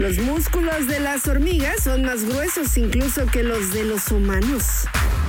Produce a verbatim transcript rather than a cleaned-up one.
Los músculos de las hormigas son más gruesos incluso que los de los humanos.